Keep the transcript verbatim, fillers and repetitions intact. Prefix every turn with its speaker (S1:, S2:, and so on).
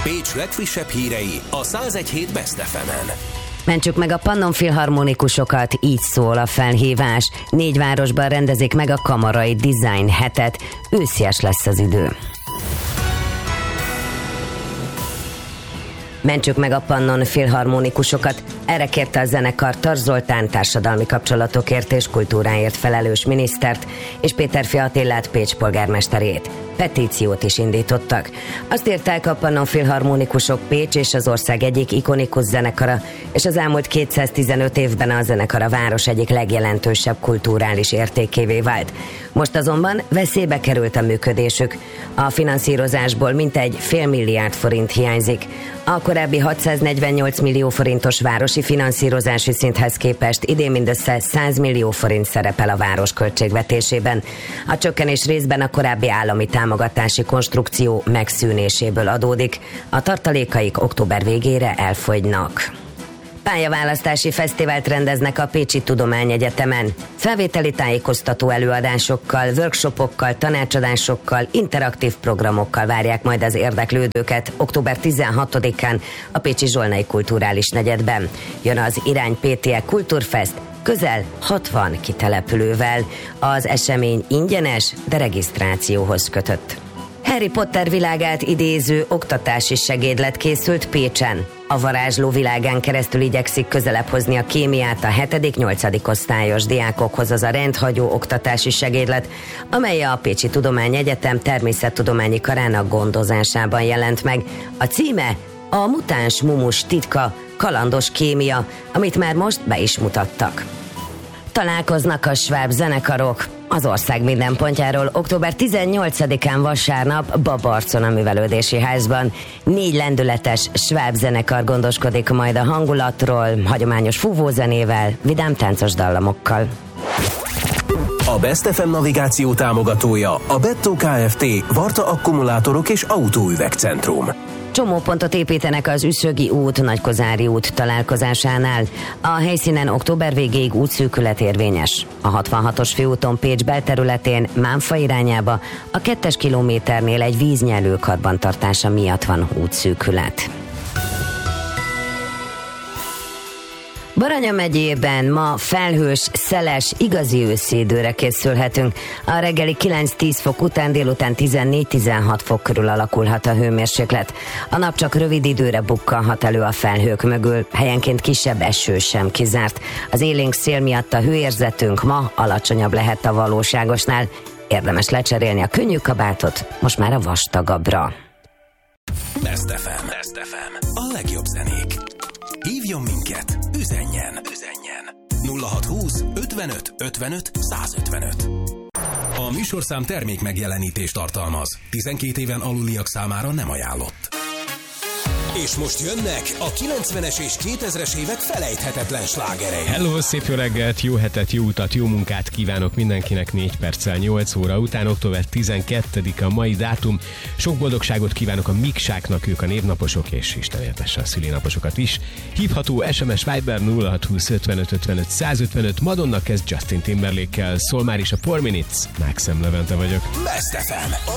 S1: Pécs legfrissebb hírei a száz egy hét Best ef emen.
S2: Mentsük meg a Pannon Filharmonikusokat, így szól a felhívás. Négy városban rendezik meg a kamarai design hetet. Őszies lesz az idő. Mentsük meg a Pannon Filharmonikusokat. Erre kérte a zenekar Tar Zoltán társadalmi kapcsolatokért és kultúráért felelős minisztert és Péterfi Attilát Pécs polgármesterét. Petíciót is indítottak. Azt írták, a Pannon Filharmonikusok Pécs és az ország egyik ikonikus zenekara, és az elmúlt kétszáztizenöt évben a zenekar a város egyik legjelentősebb kulturális értékévé vált. Most azonban veszélybe került a működésük. A finanszírozásból mintegy fél milliárd forint hiányzik. A korábbi hatszáznegyvennyolc millió forintos városi finanszírozási szinthez képest idén mindössze száz millió forint szerepel a város költségvetésében. A csökkenés részben a korábbi állami támogatási konstrukció megszűnéséből adódik. A tartalékaik október végére elfogynak. Pályaválasztási fesztivált rendeznek a Pécsi Tudományegyetemen. Felvételi tájékoztató előadásokkal, workshopokkal, tanácsadásokkal, interaktív programokkal várják majd az érdeklődőket október tizenhatodikán a pécsi Zsolnai Kulturális Negyedben. Jön az Irány pé té e Kulturfest közel hatvan kitelepülővel. Az esemény ingyenes, de regisztrációhoz kötött. Harry Potter világát idéző oktatási segédlet készült Pécsen. A varázsló világán keresztül igyekszik közelebb hozni a kémiát a hetedik-nyolcadik osztályos diákokhoz az a rendhagyó oktatási segédlet, amely a Pécsi Tudományegyetem természettudományi karának gondozásában jelent meg. A címe a mutáns mumus titka, kalandos kémia, amit már most be is mutattak. Találkoznak a sváb zenekarok az ország minden pontjáról október tizennyolcadikán vasárnap Babarcon a Művelődési Házban. Négy lendületes sváb zenekar gondoskodik majd a hangulatról, hagyományos fúvózenével, vidám táncos dallamokkal.
S1: A Best ef em navigáció támogatója a Bettó Kft. Varta Akkumulátorok és Autóüvegcentrum.
S2: Csomópontot építenek az Üszögi út, Nagykozári út találkozásánál. A helyszínen október végéig útszűkület érvényes. A hatvanhatos főúton Pécs belterületén Mánfa irányába a kettes kilométernél egy víznyelő karbantartása miatt van útszűkület. Baranya megyében ma felhős, szeles, igazi őszi időre készülhetünk. A reggeli kilenc-tíz fok után délután tizennégy-tizenhat fok körül alakulhat a hőmérséklet. A nap csak rövid időre bukkanhat elő a felhők mögül, helyenként kisebb eső sem kizárt. Az élénk szél miatt a hőérzetünk ma alacsonyabb lehet a valóságosnál. Érdemes lecserélni a könnyű kabátot, most már a vastagabbra.
S1: Best ef em. Best ef em. A legjobb zenék. Hívjon minket, üzenjen, üzenjen. nulla hatszázhúsz ötvenöt ötvenöt százötvenöt. A műsorszám termék megjelenítést tartalmaz. tizenkét éven aluliak számára nem ajánlott. És most jönnek a kilencvenes és kétezres évek felejthetetlen slágerei.
S3: Hello, szép jó reggelt, jó hetet, jó utat, jó munkát kívánok mindenkinek. Négy perccel nyolc óra után, október tizenkettedike a mai dátum. Sok boldogságot kívánok a Miksáknak, ők a névnaposok, és Isten értesse a szülinaposokat is. Hívható es em es Viber nulla hatszázhúsz ötvenöt ötvenöt százötvenöt. Madonna kezd Justin Timberlake-kel, szól már is a four minutes. Mákszem Levente vagyok.
S1: Best ef em.